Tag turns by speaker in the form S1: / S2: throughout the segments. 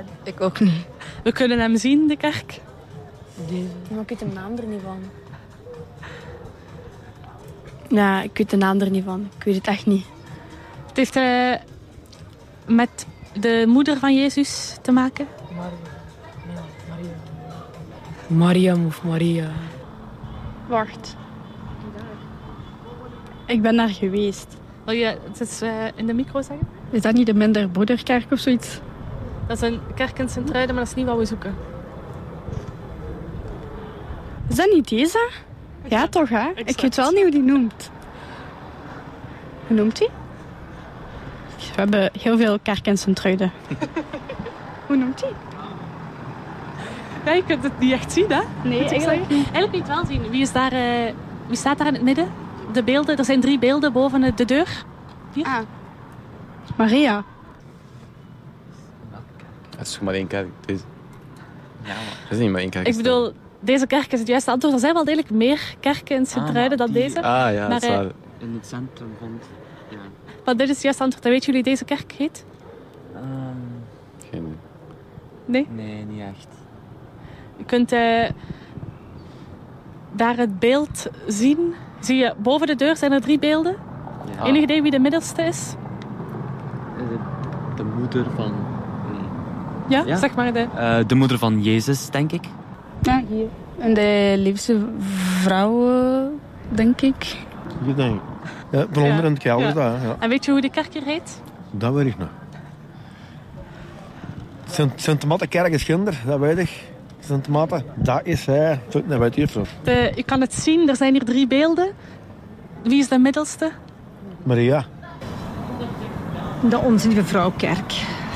S1: Ik ook niet.
S2: We kunnen hem zien, de kerk.
S3: Maar ik weet de naam er niet van.
S4: Ja, ik weet de naam er niet van. Ik weet het echt niet.
S2: Het heeft met de moeder van Jezus te maken.
S1: Mariam of Maria.
S4: Wacht. Ik ben daar geweest.
S2: Wil je het eens in de micro zeggen?
S4: Is dat niet de Minderbroederkerk of zoiets?
S2: Dat is een kerk in Sint-Truiden, maar dat is niet wat we zoeken.
S4: Is dat niet deze? Ja, toch, hè? Ik weet wel niet hoe die noemt. Hoe noemt die? We hebben heel veel kerken in Sint-Truiden. Hoe noemt die?
S2: Ja, je kunt het niet echt zien, hè?
S4: Nee, eigenlijk niet.
S2: Eigenlijk kun je het wel zien. Wie staat daar in het midden? De beelden. Er zijn 3 beelden boven de deur. Hier.
S4: Ah. Maria.
S5: Het is toch maar 1 kerk. Deze. Ja, maar het is niet maar 1 kerk.
S2: Ik bedoel, deze kerk is het juiste antwoord. Er zijn wel degelijk meer kerken in Sint-Truiden dan deze.
S5: Ah ja, dat is waar.
S6: In het centrum vond. Ja.
S2: Maar dit is het juiste antwoord. En weet jullie hoe deze kerk heet?
S5: Geen idee.
S2: Nee?
S6: Nee, niet echt.
S2: Je kunt daar het beeld zien. Zie je, boven de deur zijn er 3 beelden.
S6: Ja.
S2: Enig idee wie de middelste is?
S6: De moeder van...
S2: Ja,
S6: Ja.
S2: zeg maar
S6: de moeder van Jezus, denk ik.
S4: Ja, hier. En de liefste vrouw, denk ik.
S7: Ik denk. Ja, van onder in het kelder,
S2: Ja.
S7: daar. Ja.
S2: En weet je hoe de kerk hier heet?
S7: Dat weet ik nog. Sint-Matte-kerk is Ginder, dat weet ik. Sint-Matte, dat is hij. Dat weet je veel.
S2: Je kan het zien, er zijn hier 3 beelden. Wie is de middelste?
S7: Maria.
S1: De Onze Lieve Vrouwkerk.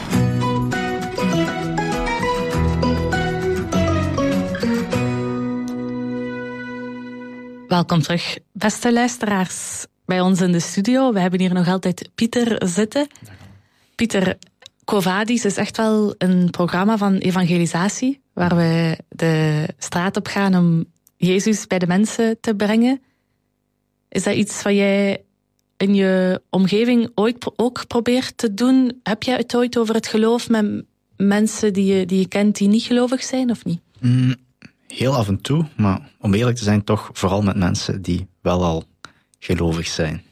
S2: Welkom terug, beste luisteraars, bij ons in de studio. We hebben hier nog altijd Pieter zitten. Pieter, Quo Vadis is echt wel een programma van evangelisatie, waar we de straat op gaan om Jezus bij de mensen te brengen. Is dat iets wat jij in je omgeving ooit ook probeert te doen? Heb jij het ooit over het geloof met mensen die je kent die niet gelovig zijn, of niet?
S8: Heel af en toe, maar om eerlijk te zijn, toch vooral met mensen die wel al gelovig zijn.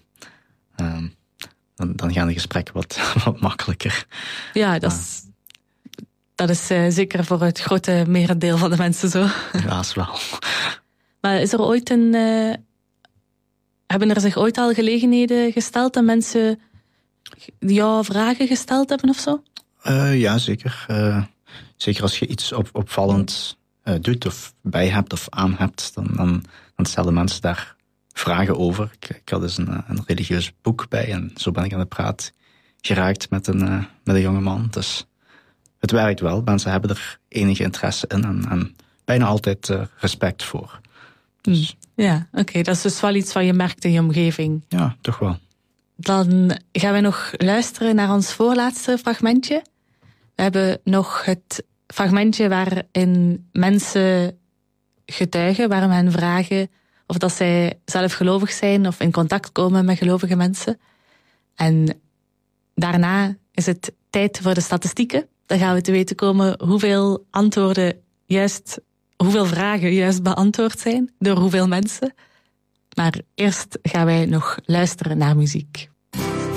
S8: Dan gaan de gesprekken wat makkelijker.
S2: Ja, dat is zeker voor het grote merendeel van de mensen zo.
S8: Helaas wel.
S2: Maar is er ooit hebben er zich ooit al gelegenheden gesteld dat mensen jou vragen gesteld hebben of zo?
S8: Ja, zeker. Zeker als je iets opvallends doet of bij hebt of aan hebt, dan stellen mensen daar vragen over. Ik had dus een religieus boek bij en zo ben ik aan de praat geraakt met een jonge man. Dus het werkt wel. Mensen hebben er enige interesse in en bijna altijd respect voor. Dus,
S2: ja, oké. Dat is dus wel iets wat je merkt in je omgeving.
S8: Ja, toch wel.
S2: Dan gaan we nog luisteren naar ons voorlaatste fragmentje. We hebben nog het fragmentje waarin mensen getuigen, waarom hen vragen of dat zij zelf gelovig zijn of in contact komen met gelovige mensen. En daarna is het tijd voor de statistieken. Dan gaan we te weten komen hoeveel vragen juist beantwoord zijn door hoeveel mensen. Maar eerst gaan wij nog luisteren naar muziek.